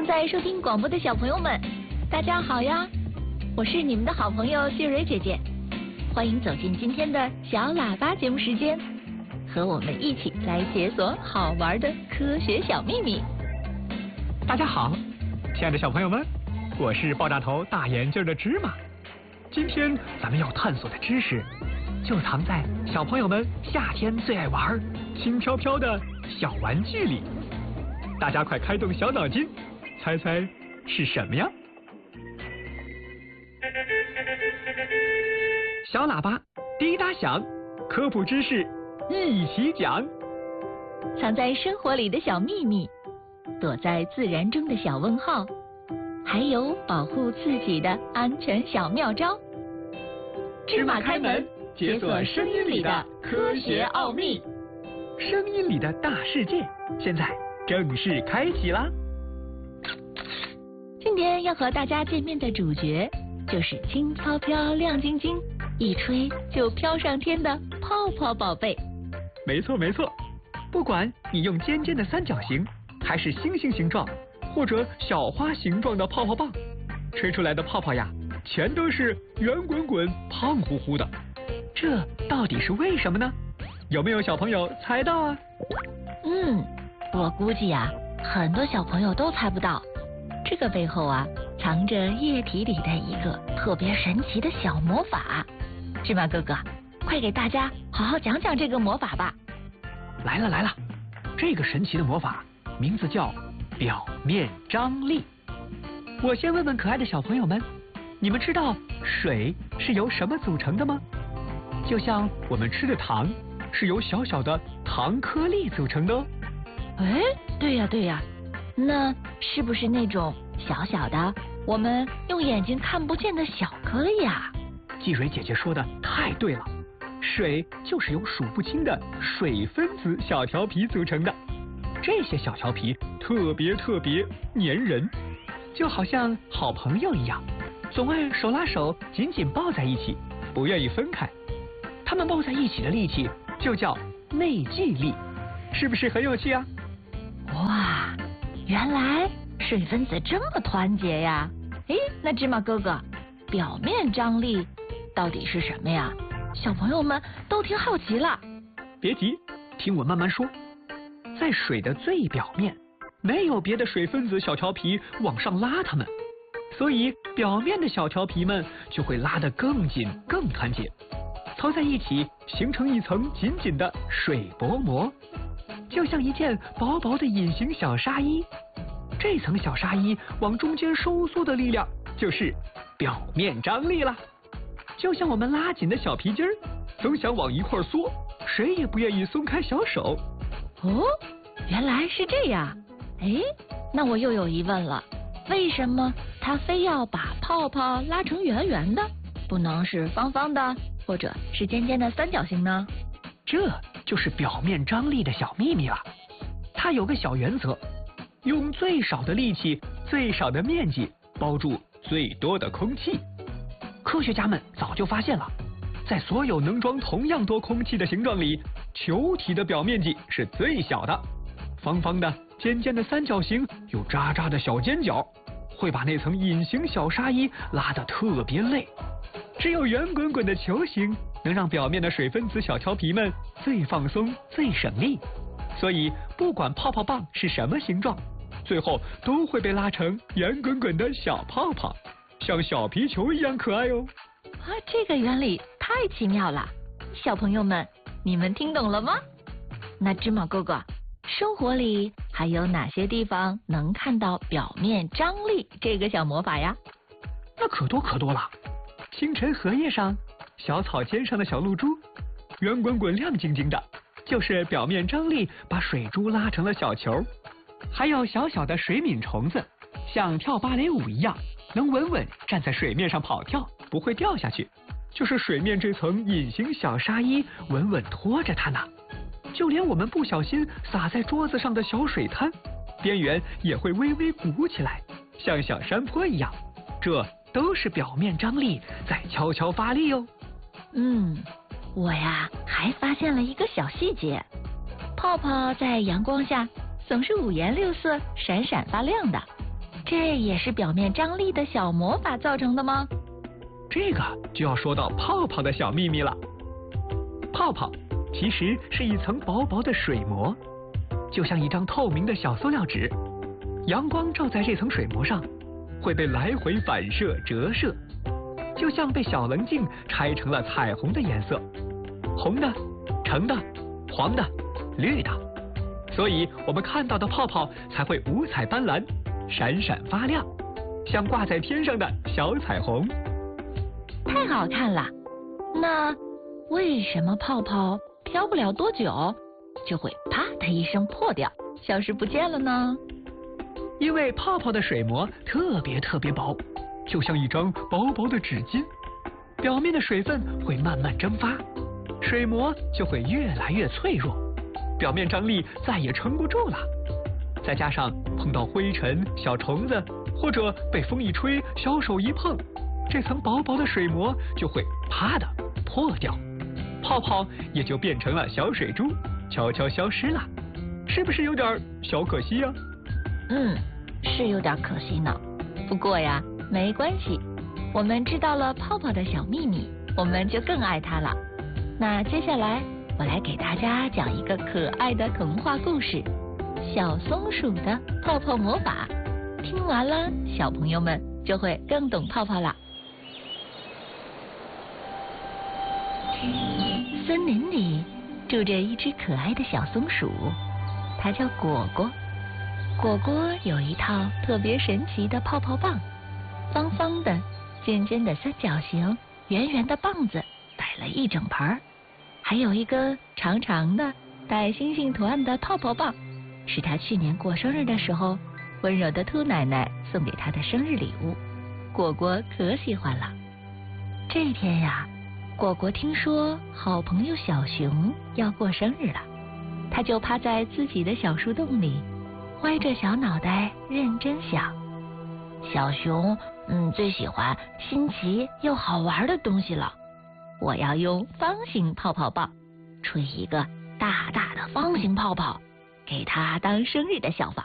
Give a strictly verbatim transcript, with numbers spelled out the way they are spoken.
在收听广播的小朋友们，大家好呀！我是你们的好朋友谢蕊姐姐，欢迎走进今天的小喇叭节目时间，和我们一起来解锁好玩的科学小秘密。 大家好，亲爱的小朋友们，我是爆炸头大眼镜的芝麻。今天咱们要探索的知识，就藏在小朋友们夏天最爱玩、轻飘飘的小玩具里。大家快开动小脑筋，猜猜是什么呀？小喇叭滴答响，科普知识一起讲。 藏在生活里的小秘密，躲在自然中的小问号，还有保护自己的安全小妙招。 芝麻开门，解锁声音里的科学奥秘。声音里的大世界，现在正式开启啦！ 今天要和大家见面的主角，就是轻飘飘、亮晶晶，一吹就飘上天的泡泡宝贝。 没错没错，不管你用尖尖的三角形，还是星星形状，或者小花形状的泡泡棒，吹出来的泡泡呀，全都是圆滚滚、胖乎乎的。这到底是为什么呢？有没有小朋友猜到啊？ 嗯，我估计呀，很多小朋友都猜不到。这个背后啊，藏着液体里的一个特别神奇的小魔法。芝麻哥哥，快给大家好好讲讲这个魔法吧。 来了来了，这个神奇的魔法名字叫表面张力。我先问问可爱的小朋友们，你们知道水是由什么组成的吗？就像我们吃的糖是由小小的糖颗粒组成的哦。 哎，对呀对呀，那是不是那种小小的我们用眼睛看不见的小颗粒呀？ 季蕊姐姐说的太对了，水就是由数不清的水分子小条皮组成的。这些小条皮特别特别粘人，就好像好朋友一样，总爱手拉手紧紧抱在一起，不愿意分开。它们抱在一起的力气就叫内聚力，是不是很有趣啊？ 哇，原来水分子这么团结呀！哎，那芝麻哥哥，表面张力到底是什么呀？小朋友们都挺好奇了。 别急，听我慢慢说。在水的最表面，没有别的水分子小条皮往上拉它们，所以表面的小条皮们就会拉得更紧、更团结，凑在一起形成一层紧紧的水薄膜，就像一件薄薄的隐形小纱衣。这层小纱衣往中间收缩的力量就是表面张力啦。就像我们拉紧的小皮筋儿，总想往一块缩，谁也不愿意松开小手。 哦，原来是这样。哎，那我又有疑问了，为什么它非要把泡泡拉成圆圆的，不能是方方的，或者是尖尖的三角形呢？ 这就是表面张力的小秘密了。它有个小原则，用最少的力气、最少的面积包住最多的空气。科学家们早就发现了，在所有能装同样多空气的形状里，球体的表面积是最小的。方方的、尖尖的三角形有渣渣的小尖角，会把那层隐形小纱衣拉得特别累。只有圆滚滚的球形能让表面的水分子小条皮们最放松、最省力。所以不管泡泡棒是什么形状，最后都会被拉成圆滚滚的小泡泡，像小皮球一样可爱哦。 啊，这个原理太奇妙了，小朋友们，你们听懂了吗？那芝麻哥哥，生活里还有哪些地方能看到表面张力这个小魔法呀？ 那可多可多了。清晨荷叶上、小草尖上的小露珠，圆滚滚亮晶晶的，就是表面张力把水珠拉成了小球。还有小小的水敏虫子，像跳芭蕾舞一样，能稳稳站在水面上跑跳，不会掉下去，就是水面这层隐形小纱衣稳稳拖着它呢。就连我们不小心洒在桌子上的小水滩，边缘也会微微鼓起来，像小山坡一样，这都是表面张力在悄悄发力哦。 嗯，我呀还发现了一个小细节，泡泡在阳光下总是五颜六色、闪闪发亮的， 这也是表面张力的小魔法造成的吗？ 这个就要说到泡泡的小秘密了。泡泡其实是一层薄薄的水膜，就像一张透明的小塑料纸。阳光照在这层水膜上，会被来回反射折射，就像被小棱镜拆成了彩虹的颜色，红的、橙的、黄的、绿的，所以我们看到的泡泡才会五彩斑斓，闪闪发亮，像挂在天上的小彩虹。 太好看了！那为什么泡泡飘不了多久就会啪的一声破掉，消失不见了呢？ 因为泡泡的水膜特别特别薄，就像一张薄薄的纸巾，表面的水分会慢慢蒸发，水膜就会越来越脆弱，表面张力再也撑不住了。再加上碰到灰尘、小虫子，或者被风一吹，小手一碰，这层薄薄的水膜就会啪的破掉，泡泡也就变成了小水珠，悄悄消失了。是不是有点小可惜呀？ 嗯，是有点可惜呢。不过呀，没关系，我们知道了泡泡的小秘密，我们就更爱它了。那接下来我来给大家讲一个可爱的童话故事《小松鼠的泡泡魔法》。听完了，小朋友们就会更懂泡泡了。森林里住着一只可爱的小松鼠，它叫果果。果果有一套特别神奇的泡泡棒，方方的、尖尖的三角形，圆圆的棒子摆了一整盘，还有一个长长的带星星图案的泡泡棒，是他去年过生日的时候，温柔的兔奶奶送给他的生日礼物。果果可喜欢了。这天呀，果果听说好朋友小熊要过生日了，他就趴在自己的小树洞里，歪着小脑袋认真想。小熊嗯最喜欢新奇又好玩的东西了，我要用方形泡泡棒吹一个大大的方形泡泡，给他当生日的小房